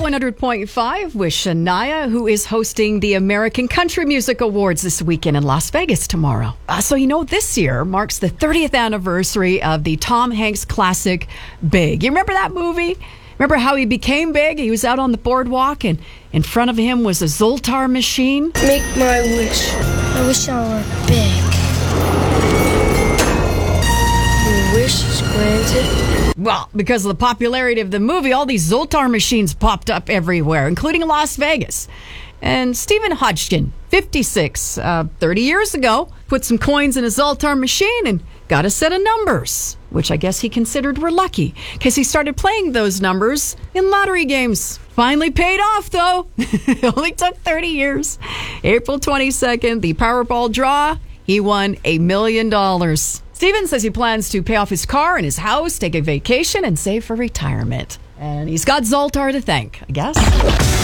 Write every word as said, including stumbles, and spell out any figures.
one hundred point five with Shania, who is hosting the American Country Music Awards this weekend in Las Vegas tomorrow. Uh, so, you know, this year marks the thirtieth anniversary of the Tom Hanks classic, Big. You remember that movie? Remember how he became big? He was out on the boardwalk, and in front of him was a Zoltar machine. Make my wish. I wish I were big. Your wish is granted. Well, because of the popularity of the movie, all these Zoltar machines popped up everywhere, including Las Vegas. And Stephen Hodgkin, fifty-six, uh, thirty years ago, put some coins in a Zoltar machine and got a set of numbers, which I guess he considered were lucky, because he started playing those numbers in lottery games. Finally paid off, though. It only took thirty years. April twenty-second, the Powerball draw, he won a million dollars. Steven says he plans to pay off his car and his house, take a vacation, and save for retirement. And he's got Zoltar to thank, I guess.